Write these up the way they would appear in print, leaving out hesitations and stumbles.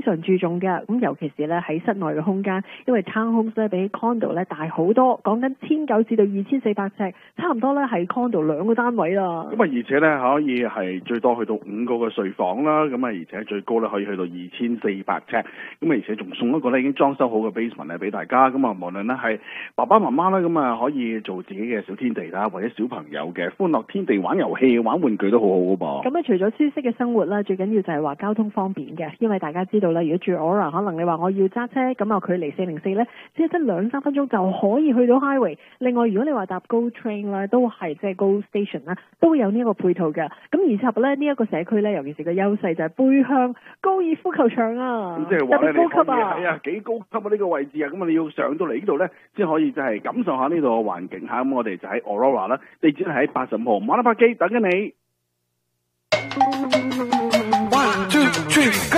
常注重嘅。咁尤其是咧喺室內嘅空間，因為 townhomes 咧比 condo 咧大好多，講緊1900至到2400尺，差唔多咧係 condo 2個單位啦。 咁啊，而且咧可以係最多去到5個嘅睡房啦，咁啊，而且最高咧可以去到2400尺，咁啊，而且仲送一個咧已經裝修好嘅 basement 咧俾大家，咁啊，無論咧係爸爸媽媽啦，咁啊可以做自己嘅小天地啦，或者小朋友嘅歡樂天地玩遊戲、玩玩具都好好嘅噃。 咁啊，除咗舒適嘅生活啦，最緊要就係話交通方便嘅，因為大家知道啦，如果住 Aura， 可能你話我要揸車，咁啊距離404咧，只係得2-3分鐘就可以去到 highway。另外，如果你話搭 GO train 咧，都係即係 GO station 啦，都有呢一個配套嘅。咁而且咧呢一個社區咧，尤其是個優勢就係背向高爾夫球場啊， 咁即係話咧， 特別高級啊， 係啊，幾高級啊呢個位置啊，咁啊你要上到嚟呢度咧，先可以就係感受下呢度嘅環境嚇。咁我哋就喺 Aurora 啦，地址係喺80號馬拉巴基等緊你。 1 2 3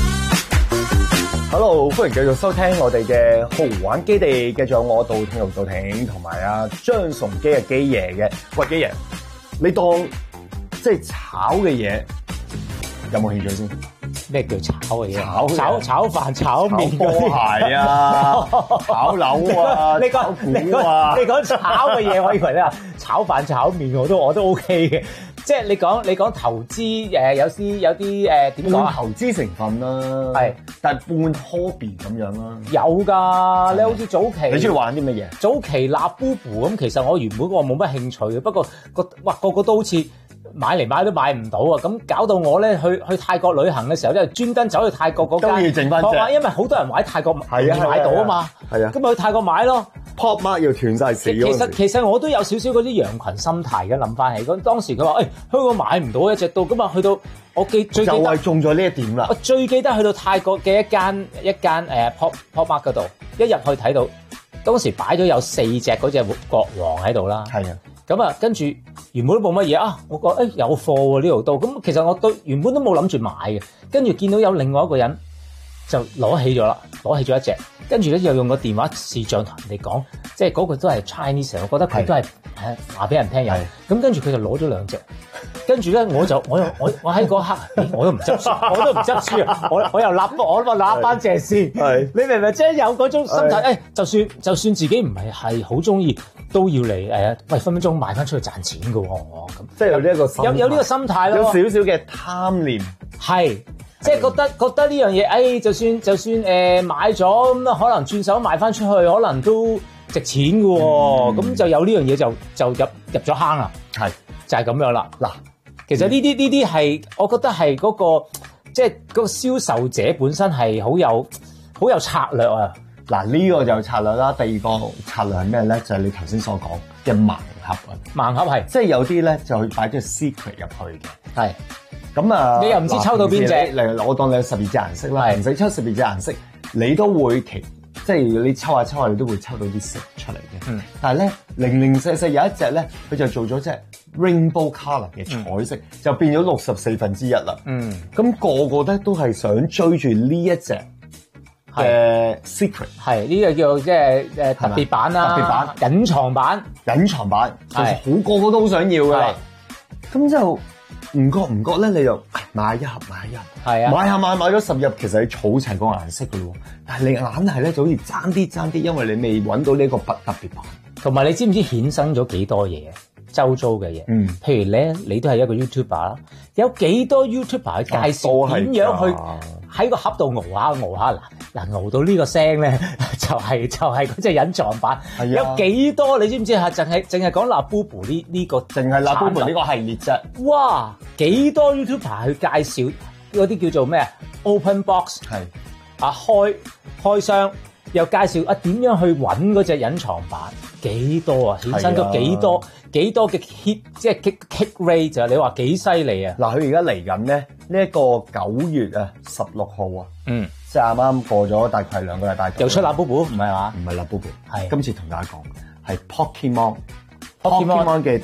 Go！Hello， 歡迎繼續收聽我哋嘅豪玩基地，繼續有我杜挺同同埋阿張崇基嘅基爺嘅。喂，基爺，你當即係炒嘅嘢有冇興趣先？ 咩叫炒嘅嘢？ 炒飯、炒麵、 波鞋啊，炒樓啊， 你炒股啊， 你講炒嘅嘢，我以為咧炒飯、炒麵我都 OK 嘅。即係你講投資有啲點講啊？ 投資成分啦， 係，但係半 hobby 咁樣啦。 有㗎，你好似早期， 你中意玩啲乜嘢？ 早期立 Bubu 咁，其實我原本我冇乜興趣嘅，不過個個都好似買嚟買都買唔到啊！咁搞到我咧去泰國旅行嘅時候咧，專登走去泰國嗰間， 都要剩翻隻， 因為好多人話喺泰國買到啊嘛，係啊，咁咪去泰國買咯。 Pop Mart 要斷晒市。 其實我都有少少嗰啲羊群心態嘅，諗翻起咁當時佢話香港買唔到一隻到，咁啊去到我最記得就係中咗呢一點啦。 我最記得去到泰國嘅一間Pop Mart 嗰度，一入去睇到當時擺咗有4隻嗰隻國王喺度啦。 係啊。 咁啊，跟住原本都冇乜嘢啊，我覺得有貨喎呢度都，咁其實我都原本都冇諗住買嘅，跟住見到有另外一個人就攞起咗一隻，跟住咧又用個電話視像同人哋講，即係嗰個都係 Chinese， 我覺得佢都係話俾人聽有，咁跟住佢就攞咗2隻，跟住咧我喺嗰刻我都唔執輸啊，我又立翻隻先，你明唔明？即係有嗰種心態，就算自己唔係好中意，都要嚟喂分分鐘賣翻出去賺錢㗎喎，咁即係有呢一個有呢個心態咯， 有少少嘅貪念， 係。即係覺得呢樣嘢，就算買咗咁可能轉手賣翻出去，可能都值錢㗎喎。咁就有呢樣嘢就入咗坑啦。係就係咁樣啦。嗱，其實呢啲係我覺得係嗰個即係嗰個銷售者本身係好有策略啊。 嗱，呢個就策略啦。第二個策略係咩咧？就係你頭先所講嘅盲盒啊。 盲盒係即係有啲咧就去擺咗 secret 入去嘅。係。咁啊， 你又唔知抽到邊隻？ 嚟我當你有12隻顏色啦，唔使抽12隻顏色，你都會即係你抽下，你都會抽到啲色出嚟嘅。但係咧，零零舍舍有一隻咧，佢就做咗隻 rainbow colour 嘅彩色，就變咗1/64啦。咁個個咧都係想追住呢一隻嘅 secret， 係呢個叫即係特別版啦，特別版、隱藏版， 係好個個都好想要㗎。咁就唔覺咧，你就買一盒，係啊，買咗10入，其實你儲齊個顏色㗎喎，但係你硬係咧就好似爭啲，因為你未揾到呢個特別版。 同埋你知唔知衍生咗幾多嘢？周遭嘅嘢，譬如咧，你都係一個 YouTuber 啦，有幾多 YouTuber 去介紹點樣去喺個盒度熬下嗱熬到呢個聲咧，就係嗰隻隱藏版。有幾多你知唔知啊？淨係講立 Bubu 呢個，淨係立 Bubu 呢個系列啫。哇！幾多 YouTuber 去介紹嗰啲叫做咩啊 ？Open box 係啊，開箱又介紹啊點樣去揾嗰隻隱藏版。幾多啊？衍生咗幾多嘅 hit， 即係 kick rate 就你話幾犀利啊！ 嗱，佢而家嚟緊咧，呢一個9月啊16號啊，即係啱啱過咗大概2個禮拜， 又出立 Bubu 唔係嘛？ 唔係立 Bubu，係今次同大家講係 Pokemon 嘅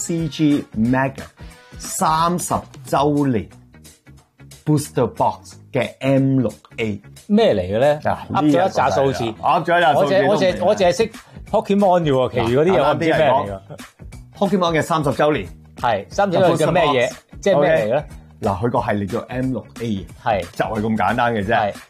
TCG Mega 30週年 Booster Box 嘅 M6A 咩嚟嘅咧？噏咗一紮數字， 噏咗一紮數字， 我淨係識 Pokemon 啫喎，其餘嗰啲嘢我唔知咩嚟㗎。 Pokemon 嘅30週年係30週年嘅咩嘢？即係咩嚟咧？ 嗱，佢個系列叫 M6A， 係就係咁簡單嘅啫。